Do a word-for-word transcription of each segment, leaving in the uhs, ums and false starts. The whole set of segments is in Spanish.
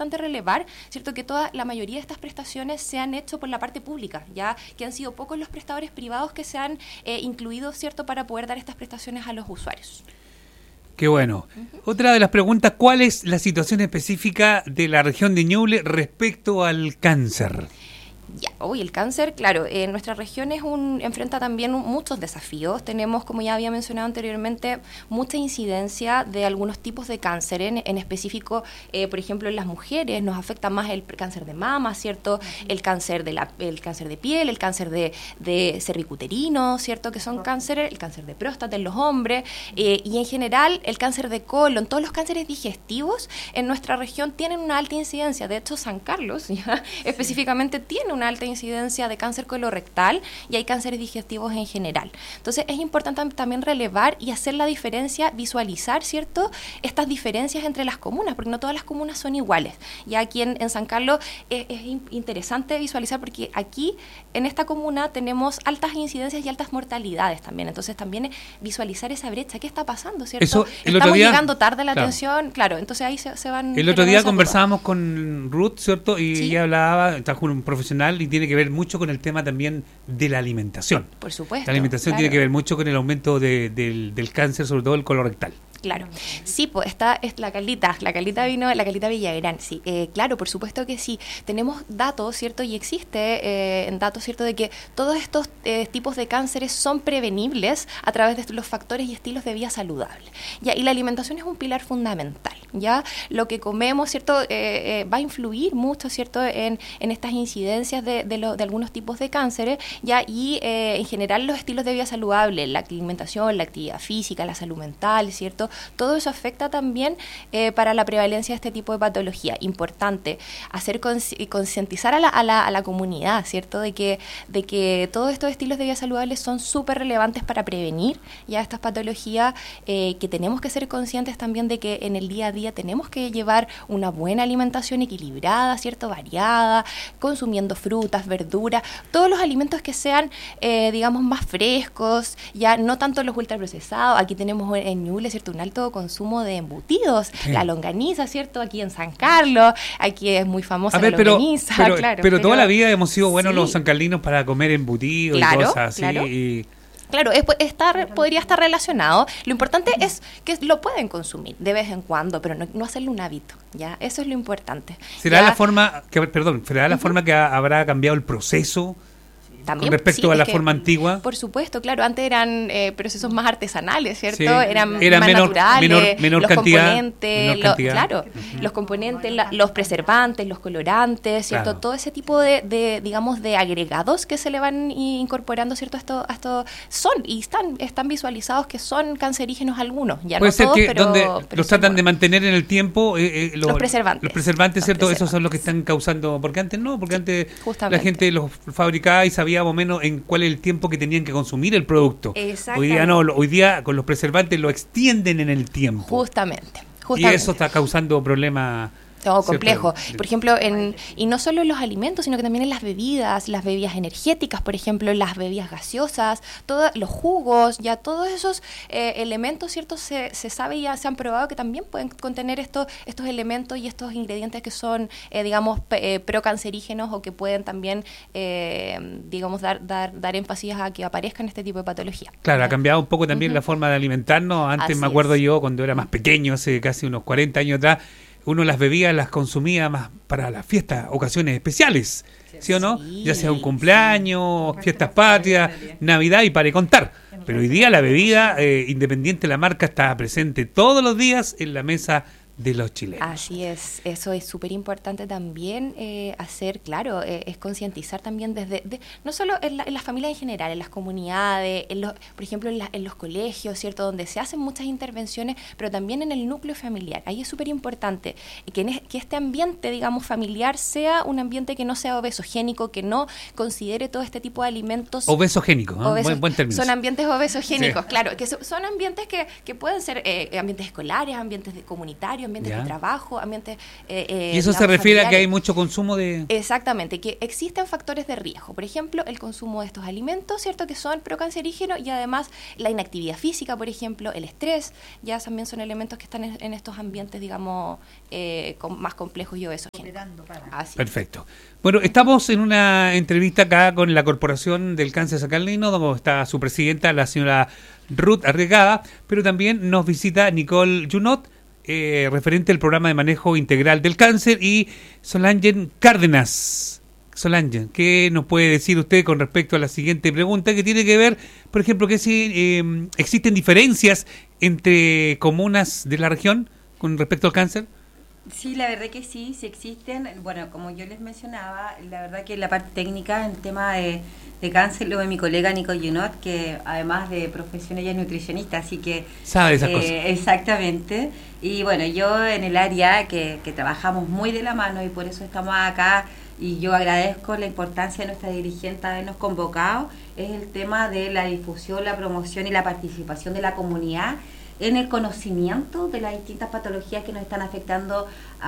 importante relevar, ¿cierto?, que toda la mayoría de estas prestaciones se han hecho por la parte pública, ya que han sido pocos los prestadores privados que se han eh, incluido, ¿cierto?, para poder dar estas prestaciones a los usuarios. Qué bueno. Uh-huh. Otra de las preguntas, ¿cuál es la situación específica de la región de Ñuble respecto al cáncer? Ya, hoy el cáncer, claro, en eh, nuestra región es un, enfrenta también un, muchos desafíos. Tenemos, como ya había mencionado anteriormente, mucha incidencia de algunos tipos de cáncer. En, en específico, eh, por ejemplo, en las mujeres nos afecta más el cáncer de mama, ¿cierto? Uh-huh. El cáncer de la, el cáncer de piel, el cáncer de, de cervicuterino, ¿cierto? Que son uh-huh. cánceres, el cáncer de próstata en los hombres, eh, y en general el cáncer de colon. Todos los cánceres digestivos en nuestra región tienen una alta incidencia. De hecho, San Carlos, ya, específicamente, tiene una alta incidencia de cáncer colorectal y hay cánceres digestivos en general. Entonces es importante también relevar y hacer la diferencia, visualizar, ¿cierto?, estas diferencias entre las comunas, porque no todas las comunas son iguales. Y aquí en, en San Carlos es, es interesante visualizar porque aquí en esta comuna tenemos altas incidencias y altas mortalidades también. Entonces también es visualizar esa brecha. ¿Qué está pasando, cierto? Eso, el Estamos otro día, llegando tarde a la claro. atención, claro, entonces ahí se, se van... El otro día conversábamos con Ruth, ¿cierto? Y ¿sí? ella hablaba, está con un profesional y tiene que ver mucho con el tema también de la alimentación. Por supuesto. La alimentación claro. tiene que ver mucho con el aumento de, del, del cáncer, sobre todo el colorectal. Claro, sí, pues está es la Carlita, la Carlita vino, la Carlita Villagrán, sí, eh, claro, por supuesto que sí, tenemos datos, ¿cierto? Y existe eh, datos, ¿cierto?, de que todos estos eh, tipos de cánceres son prevenibles a través de los factores y estilos de vida saludable, ¿ya? Y la alimentación es un pilar fundamental, ¿ya? Lo que comemos, ¿cierto?, eh, eh, va a influir mucho, ¿cierto?, en, en estas incidencias de, de, lo, de algunos tipos de cánceres, ¿ya? Y eh, en general los estilos de vida saludable, la alimentación, la actividad física, la salud mental, ¿cierto?, todo eso afecta también eh, para la prevalencia de este tipo de patología. Importante hacer consci- concientizar a la, a, la, a la comunidad, ¿cierto?, de que, de que todos estos estilos de vida saludables son súper relevantes para prevenir ya estas patologías, eh, que tenemos que ser conscientes también de que en el día a día tenemos que llevar una buena alimentación equilibrada, ¿cierto?, variada, consumiendo frutas, verduras, todos los alimentos que sean, eh, digamos, más frescos, ya no tanto los ultraprocesados. Aquí tenemos en Ñuble, ¿cierto?, un alto consumo de embutidos, sí. La longaniza, ¿cierto?, aquí en San Carlos, aquí es muy famosa ver, la pero, longaniza, pero, claro. Pero, pero toda la vida hemos sido buenos sí. los sancarlinos para comer embutidos claro, y cosas así. Claro. Y... Claro, es, estar, podría estar relacionado. Lo importante es que lo pueden consumir de vez en cuando, pero no, no hacerlo un hábito, ¿ya? Eso es lo importante. ¿Será ya, la forma, que, perdón, será la uh-huh. forma que ha, habrá cambiado el proceso? También, con respecto sí, a la que, forma antigua. Por supuesto, claro, antes eran eh, procesos más artesanales, ¿cierto? Sí. Eran Era más menor, naturales, menor, menor los cantidad, componentes, menor lo, cantidad. claro, uh-huh. los componentes, la, los preservantes, los colorantes, ¿cierto? Claro. Todo ese tipo de, de, digamos, de agregados que se le van incorporando, ¿cierto? A esto, a esto son y están, están visualizados que son cancerígenos algunos, ya Puede no ser todos, que pero, donde pero los tratan de mantener en el tiempo eh, eh, los, los preservantes, los preservantes, ¿cierto? Los preservantes. Esos son los que están causando, porque antes no, porque sí, antes justamente. La gente los fabricaba y sabía más o menos en cuál es el tiempo que tenían que consumir el producto. Hoy día no, hoy día con los preservantes lo extienden en el tiempo. Justamente. justamente. Y eso está causando problemas. Todo complejo. Por ejemplo, en, y no solo en los alimentos, sino que también en las bebidas, las bebidas energéticas, por ejemplo, las bebidas gaseosas, todos los jugos, ya todos esos eh, elementos, ¿cierto? Se, se sabe y ya se han probado que también pueden contener estos, estos elementos y estos ingredientes que son, eh, digamos, p- eh, procancerígenos o que pueden también, eh, digamos, dar, dar, dar énfasis a que aparezcan este tipo de patología. Claro, ¿ya? Ha cambiado un poco también uh-huh. la forma de alimentarnos. Antes Así me acuerdo es. yo, cuando era más pequeño, hace casi unos cuarenta años atrás, uno las bebía, las consumía más para las fiestas, ocasiones especiales, ¿sí o no? Sí, ya sea un cumpleaños, sí. fiestas patrias, Navidad y para de contar. Pero hoy día la bebida, eh, independiente de la marca, está presente todos los días en la mesa de los chilenos. Así es, eso es súper importante también eh, hacer, claro, eh, es concientizar también desde, de, no solo en, la, en las familias en general, en las comunidades, en los, por ejemplo en, la, en los colegios, ¿cierto?, donde se hacen muchas intervenciones, pero también en el núcleo familiar. Ahí es súper importante que, en, que este ambiente, digamos, familiar sea un ambiente que no sea obesogénico, que no considere todo este tipo de alimentos. Obesogénico, ¿eh? Obeso, buen, buen término. Son ambientes obesogénicos, sí. claro, que so, son ambientes que, que pueden ser eh, ambientes escolares, ambientes de, comunitarios, horario, ambientes ya. de trabajo, ambientes... Eh, eh, y eso se refiere familiares. a que hay mucho consumo de... Exactamente, que existen factores de riesgo. Por ejemplo, el consumo de estos alimentos, ¿cierto?, que son procancerígenos, y además la inactividad física, por ejemplo, el estrés, ya también son elementos que están en, en estos ambientes, digamos, eh, con, más complejos y obesos. Así. Perfecto. Bueno, estamos en una entrevista acá con la Corporación del Cáncer Sacalino, donde está su presidenta, la señora Ruth Arriagada, pero también nos visita Nicole Junot, eh, referente del programa de manejo integral del cáncer, y Solange Cárdenas. Solange, ¿qué nos puede decir usted con respecto a la siguiente pregunta, que tiene que ver, por ejemplo, que si eh, existen diferencias entre comunas de la región con respecto al cáncer? Sí, la verdad que sí, sí existen. Bueno, como yo les mencionaba, la verdad que la parte técnica en tema de, de cáncer lo de mi colega Nicole Junot, que además de profesión ella es nutricionista, así que... Sabe esas eh, cosas. Exactamente. Y bueno, yo en el área que, que trabajamos muy de la mano y por eso estamos acá, y yo agradezco la importancia de nuestra dirigente habernos convocado, es el tema de la difusión, la promoción y la participación de la comunidad en el conocimiento de las distintas patologías que nos están afectando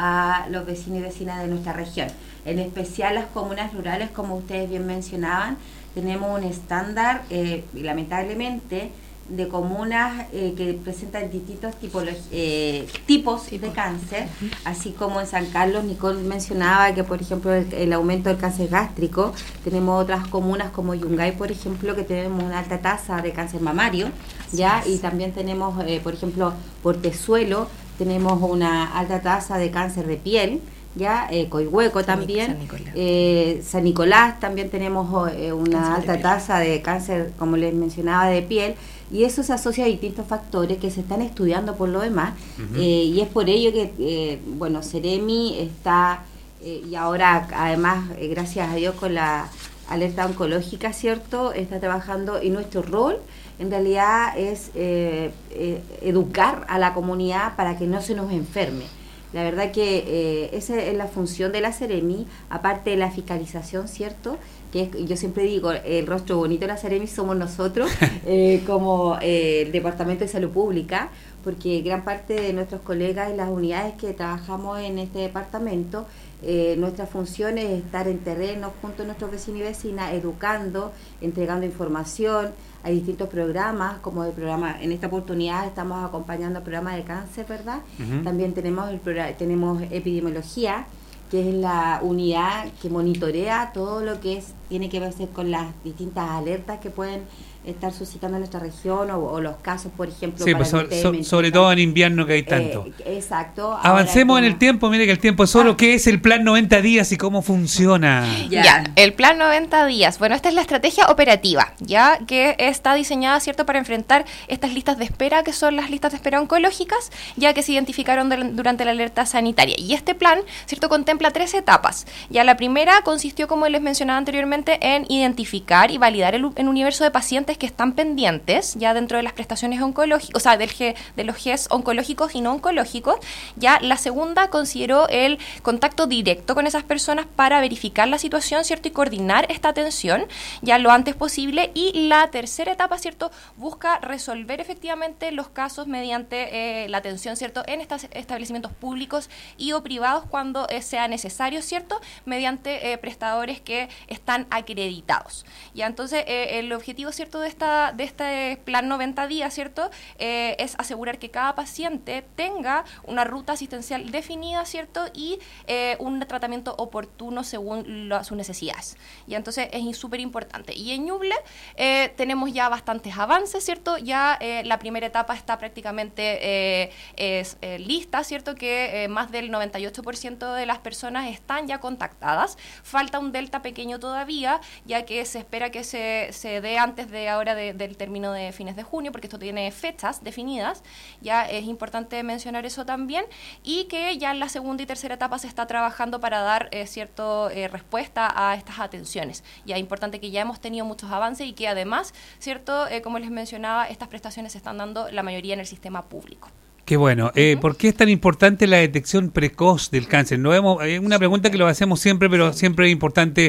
a los vecinos y vecinas de nuestra región. En especial las comunas rurales, como ustedes bien mencionaban, tenemos un estándar, eh, lamentablemente, de comunas eh, que presentan distintos tipos, eh, tipos de cáncer, así como en San Carlos, Nicole mencionaba que, por ejemplo, el, el aumento del cáncer gástrico. Tenemos otras comunas como Yungay, por ejemplo, que tenemos una alta tasa de cáncer mamario, ya, y también tenemos, eh, por ejemplo, Portezuelo, tenemos una alta tasa de cáncer de piel, ya, eh, Coihueco también, San Nicolás. Eh, San Nicolás también tenemos eh, una cáncer alta tasa de cáncer, como les mencionaba, de piel, y eso se asocia a distintos factores que se están estudiando por lo demás, uh-huh. eh, y es por ello que, eh, bueno, Seremi está, eh, y ahora además, eh, gracias a Dios, con la alerta oncológica, ¿cierto?, está trabajando, y nuestro rol en realidad es eh, eh, educar a la comunidad para que no se nos enferme. La verdad que eh, esa es la función de la Seremi, aparte de la fiscalización, ¿cierto?, que es, yo siempre digo, el rostro bonito de la Seremi somos nosotros, eh, como eh, el Departamento de Salud Pública, porque gran parte de nuestros colegas y las unidades que trabajamos en este departamento, eh, nuestra función es estar en terreno junto a nuestros vecinos y vecinas, educando, entregando información. Hay distintos programas, como el programa, en esta oportunidad estamos acompañando el programa de cáncer, ¿verdad? Uh-huh. También tenemos el programa, tenemos epidemiología, que es la unidad que monitorea todo lo que es tiene que ver con las distintas alertas que pueden estar suscitando en nuestra región, o, o los casos, por ejemplo, sí, para pues so, so, sobre todo en invierno que hay tanto. Eh, exacto. Avancemos en el tiempo, mire que el tiempo es oro. Ah. ¿Qué es el Plan noventa días y cómo funciona? Ya. ya, el Plan noventa días. Bueno, esta es la estrategia operativa, ya que está diseñada, ¿cierto?, para enfrentar estas listas de espera, que son las listas de espera oncológicas, ya que se identificaron de, durante la alerta sanitaria. Y este plan, ¿cierto?, contempla tres etapas. Ya la primera consistió, como les mencionaba anteriormente, en identificar y validar el, el universo de pacientes que están pendientes ya dentro de las prestaciones oncológicas, o sea, del G, de los G E S oncológicos y no oncológicos. Ya la segunda consideró el contacto directo con esas personas para verificar la situación, ¿cierto?, y coordinar esta atención ya lo antes posible. Y la tercera etapa, ¿cierto?, busca resolver efectivamente los casos mediante eh, la atención, ¿cierto?, en estos establecimientos públicos y o privados cuando eh, sea necesario, ¿cierto?, mediante eh, prestadores que están acreditados. Ya entonces eh, el objetivo, ¿cierto?, de esta de este plan noventa días, ¿cierto?, eh, es asegurar que cada paciente tenga una ruta asistencial definida, ¿cierto?, y eh, un tratamiento oportuno según lo, sus necesidades. Y entonces es súper importante. Y en Ñuble eh, tenemos ya bastantes avances, ¿cierto? Ya eh, la primera etapa está prácticamente eh, es, eh, lista, ¿cierto?, que eh, más del noventa y ocho por ciento de las personas están ya contactadas. Falta un delta pequeño todavía, ya que se espera que se, se dé antes de ahora de, del término de fines de junio, porque esto tiene fechas definidas. Ya es importante mencionar eso también, y que ya en la segunda y tercera etapa se está trabajando para dar eh, cierto eh, respuesta a estas atenciones. Ya es importante que ya hemos tenido muchos avances y que además, cierto, eh, como les mencionaba, estas prestaciones se están dando la mayoría en el sistema público. Qué bueno. Eh, uh-huh. ¿Por qué es tan importante la detección precoz del cáncer? No vemos, hay una pregunta que lo hacemos siempre, pero siempre es importante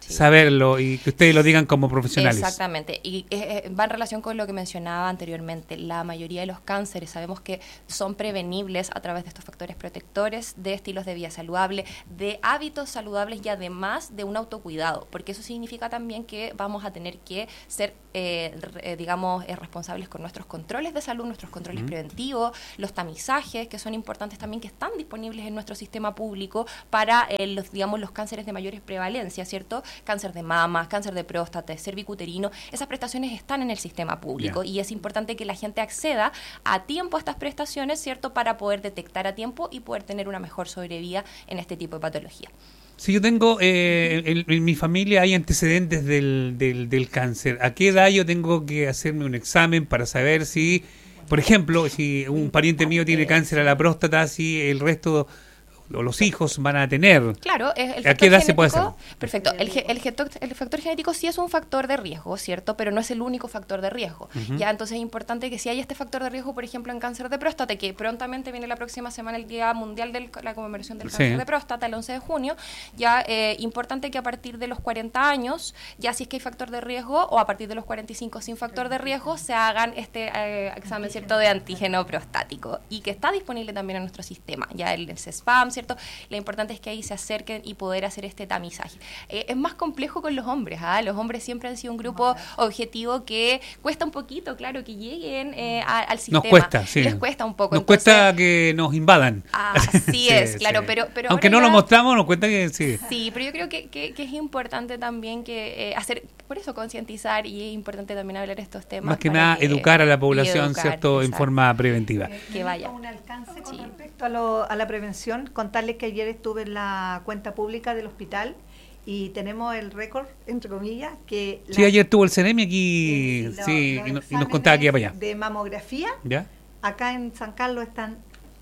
sí. saberlo y que ustedes lo digan como profesionales. Exactamente, y eh, va en relación con lo que mencionaba anteriormente. La mayoría de los cánceres sabemos que son prevenibles a través de estos factores protectores, de estilos de vida saludable, de hábitos saludables y además de un autocuidado, porque eso significa también que vamos a tener que ser, eh, eh, digamos, eh, responsables con nuestros controles de salud, nuestros controles uh-huh. preventivos, los tamizajes, que son importantes también, que están disponibles en nuestro sistema público para eh, los, digamos, los cánceres de mayores prevalencia, ¿cierto? Cáncer de mama, cáncer de próstata, cervicuterino, esas prestaciones están en el sistema público yeah. y es importante que la gente acceda a tiempo a estas prestaciones, ¿cierto? Para poder detectar a tiempo y poder tener una mejor sobrevida en este tipo de patología. Si yo tengo, eh, en, en mi familia hay antecedentes del, del, del cáncer, ¿a qué edad yo tengo que hacerme un examen para saber si, por ejemplo, si un pariente mío tiene cáncer a la próstata, si el resto o los hijos van a tener? Claro, el ¿a qué edad se puede hacer? Perfecto, el, el, el factor genético sí es un factor de riesgo, ¿cierto? Pero no es el único factor de riesgo. Uh-huh. Ya, entonces es importante que si hay este factor de riesgo, por ejemplo, en cáncer de próstata, que prontamente viene la próxima semana el Día Mundial de la conmemoración del cáncer sí. de próstata, el once de junio, ya eh, importante que a partir de los cuarenta años, ya si es que hay factor de riesgo, o a partir de los cuarenta y cinco sin factor de riesgo, se hagan este eh, examen, ¿cierto?, de antígeno prostático, y que está disponible también en nuestro sistema, ya el, el CESPAM, ¿cierto? Lo importante es que ahí se acerquen y poder hacer este tamizaje. Eh, es más complejo con los hombres, ¿ah? Los hombres siempre han sido un grupo objetivo que cuesta un poquito, claro, que lleguen eh, a, al sistema. Nos cuesta, sí. Les cuesta un poco. Nos entonces, cuesta que nos invadan. Así sí, es, sí. claro, pero... pero aunque no ya, lo mostramos, nos cuesta que sí. Sí, pero yo creo que, que, que es importante también que eh, hacer, por eso concientizar, y es importante también hablar de estos temas. Más que nada, que, educar a la población, educar, ¿cierto?, exacto. en forma preventiva. Que vaya. Un alcance con sí. respecto a, lo, a la prevención, contarles que ayer estuve en la cuenta pública del hospital y tenemos el récord, entre comillas, que... Sí, la, ayer estuvo el CENEMI aquí, eh, sí, los, los y, y nos contaba aquí para allá. De mamografía, ¿ya? Acá en San Carlos están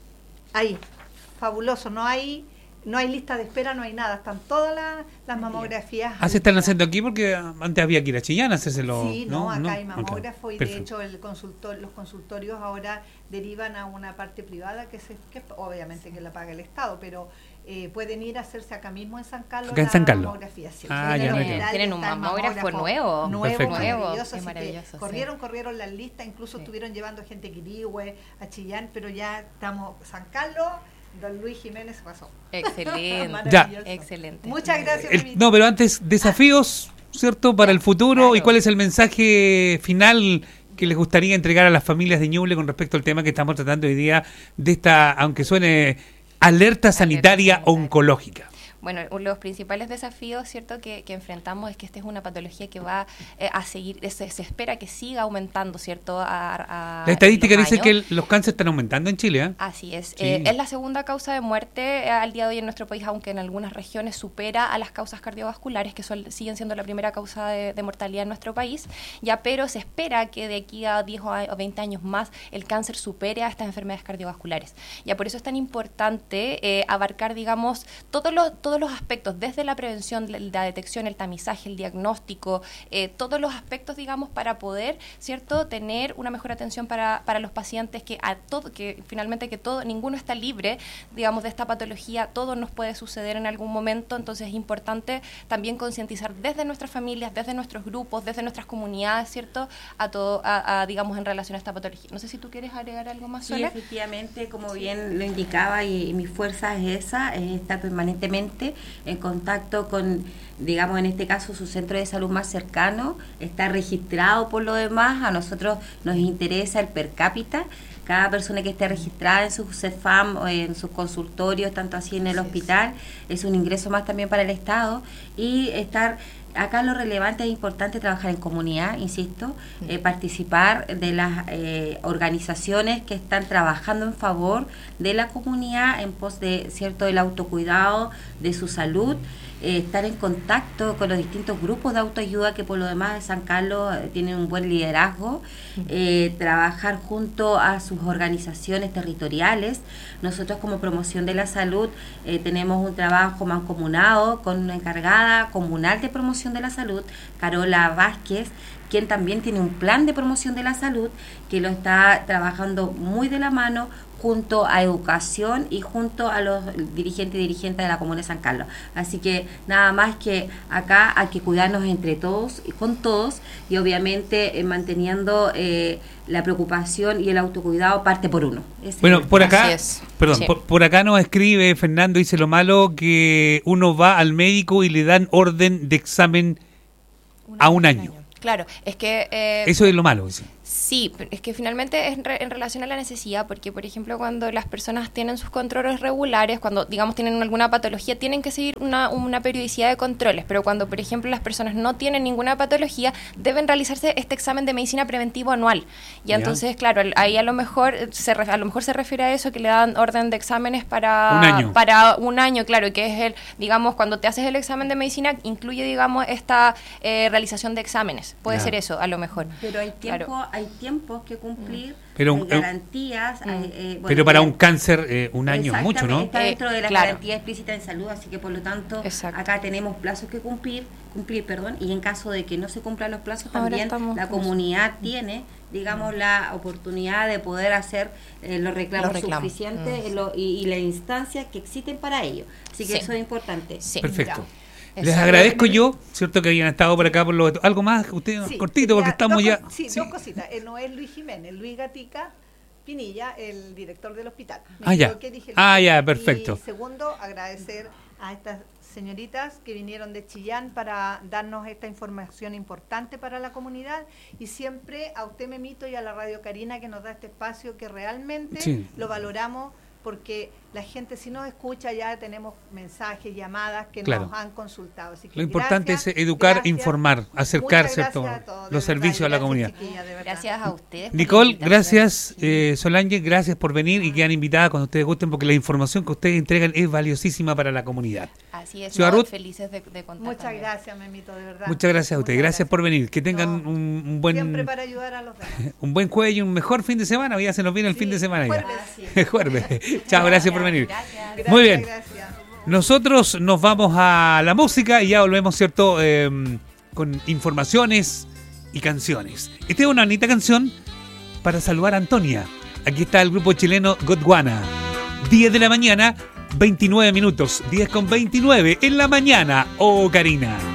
ahí, fabuloso, no hay... No hay lista de espera, no hay nada, están todas las, las mamografías. Ah, se están haciendo aquí porque antes había que ir a Chillán a hacérselo. Sí, no, no acá no, hay mamógrafo okay. y Perfecto. de hecho el consultor, los consultorios ahora derivan a una parte privada que, se, que obviamente que la paga el Estado, pero eh, pueden ir a hacerse acá mismo en San Carlos. Acá en San Carlos. Mamografía, sí. Ah, tienen, ya, un, tienen un mamógrafo nuevo. Nuevo, Perfecto. maravilloso. Es maravilloso sí. Corrieron, sí. corrieron las listas, incluso sí. estuvieron llevando gente a Quirihue, a Chillán, pero ya estamos San Carlos. Don Luis Jiménez pasó. Excelente. Ya. Excelente. Muchas gracias. El, no, pero antes, desafíos, ¿cierto?, para el futuro. Claro. ¿Y cuál es el mensaje final que les gustaría entregar a las familias de Ñuble con respecto al tema que estamos tratando hoy día de esta, aunque suene, alerta sanitaria alerta oncológica? Bueno, los principales desafíos, ¿cierto?, que, que enfrentamos es que esta es una patología que va eh, a seguir, se, se espera que siga aumentando, ¿cierto? A, a la estadística dice que el, los cánceres están aumentando en Chile, ¿eh? Así es. Sí. Eh, es la segunda causa de muerte eh, al día de hoy en nuestro país, aunque en algunas regiones supera a las causas cardiovasculares, que son, siguen siendo la primera causa de, de mortalidad en nuestro país, ya, pero se espera que de aquí a diez o veinte años más el cáncer supere a estas enfermedades cardiovasculares. Ya, por eso es tan importante eh, abarcar, digamos, todos los, todos los aspectos, desde la prevención, la detección, el tamizaje, el diagnóstico, eh, todos los aspectos, digamos, para poder, ¿cierto?, tener una mejor atención para, para los pacientes, que a todo, que finalmente que todo, ninguno está libre, digamos, de esta patología, todo nos puede suceder en algún momento, entonces es importante también concientizar desde nuestras familias, desde nuestros grupos, desde nuestras comunidades, ¿cierto?, a todo, a, a, digamos, en relación a esta patología. No sé si tú quieres agregar algo más, Sole. Sí, efectivamente, como bien lo indicaba, y, y mi fuerza es esa, es estar permanentemente en contacto con, digamos, en este caso, su centro de salud más cercano, está registrado por lo demás, a nosotros nos interesa el per cápita, cada persona que esté registrada en su CEFAM o en sus consultorios, tanto así en el hospital, es un ingreso más también para el Estado, y estar... Acá lo relevante es importante trabajar en comunidad, insisto, eh, participar de las eh, organizaciones que están trabajando en favor de la comunidad en pos de, cierto, del autocuidado, de su salud, eh, estar en contacto con los distintos grupos de autoayuda que por lo demás de San Carlos eh, tienen un buen liderazgo, eh, trabajar junto a sus organizaciones territoriales. Nosotros como promoción de la salud eh, tenemos un trabajo mancomunado con una encargada comunal de promoción de la salud, Carola Vázquez, quien también tiene un plan de promoción de la salud que lo está trabajando muy de la mano junto a educación y junto a los dirigentes y dirigentes de la Comuna de San Carlos. Así que nada más que acá hay que cuidarnos entre todos y con todos, y obviamente eh, manteniendo eh, la preocupación y el autocuidado parte por uno. Ese bueno, por acá, es. perdón, Sí. por, por acá nos escribe Fernando, dice lo malo que uno va al médico y le dan orden de examen a un año. Claro, es que... Eh, Eso es lo malo, dice. Sí, es que finalmente es re, en relación a la necesidad, porque por ejemplo cuando las personas tienen sus controles regulares, cuando digamos tienen alguna patología, tienen que seguir una, una periodicidad de controles, pero cuando por ejemplo las personas no tienen ninguna patología, deben realizarse este examen de medicina preventivo anual. Y Ya. entonces, claro, ahí a lo mejor se re- a lo mejor se refiere a eso, que le dan orden de exámenes para Un año. para un año, claro, que es el, digamos, cuando te haces el examen de medicina, incluye, digamos, esta eh, realización de exámenes. Puede Ya. ser eso, a lo mejor. Pero hay tiempo, Claro. hay tiempos que cumplir, Pero, hay eh, garantías. hay, eh, bueno, Pero para ya- un cáncer, eh, un año es mucho, ¿no? Está Eh, dentro de la claro. garantía explícita en salud, así que por lo tanto Exacto. acá tenemos plazos que cumplir, cumplir, perdón, y en caso de que no se cumplan los plazos Ahora también estamos la con eso. comunidad tiene, digamos, la oportunidad de poder hacer eh, los reclamos, Los reclamos. suficientes Mm. eh, lo- y, y las instancias que existen para ello. Así que Sí. eso es importante. Sí. Perfecto. Ya. Les Eso. agradezco yo, cierto que hayan estado por acá por lo algo más, usted Sí, cortito porque ya, estamos dos ya. cos- Sí, sí. dos cositas. Eh, no es Luis Jiménez, Luis Gatica Pinilla, el director del hospital. Me Ah, ya. equivoqué, dije el- Ah, ya, perfecto. Y segundo, agradecer a estas señoritas que vinieron de Chillán para darnos esta información importante para la comunidad, y siempre a usted, Memito, y a la Radio Carina, que nos da este espacio que realmente Sí. lo valoramos, porque la gente, si nos escucha, ya tenemos mensajes, llamadas que Claro. nos han consultado. Así que Lo importante gracias, es educar, gracias. informar, acercar, Muchas ¿cierto? gracias a todos, de Los verdad, servicios a la gracias, comunidad. chiquillas, de verdad. Gracias a ustedes. por la Nicole, invitación. gracias. Eh, Solange, gracias por venir y quedan invitadas cuando ustedes gusten, porque la información que ustedes entregan es valiosísima para la comunidad. Así es, Ciudad no, Ruth. felices de, de contar Muchas también. gracias, Memito, de verdad. Muchas gracias a ustedes. Muchas Gracias por venir. Que tengan No, un, un Siempre buen para ayudar a los demás. un buen jueves y un mejor fin de semana. Ya se nos viene el Sí, fin de semana ya. jueves. Jueves. Chao, gracias por venir. Gracias. Gracias, Muy bien. gracias. Nosotros nos vamos a la música y ya volvemos, ¿cierto? Eh, con informaciones y canciones. Esta es una bonita canción para saludar a Antonia. Aquí está el grupo chileno Gondwana. diez de la mañana, veintinueve minutos. diez con veintinueve en la mañana. Oh, Karina.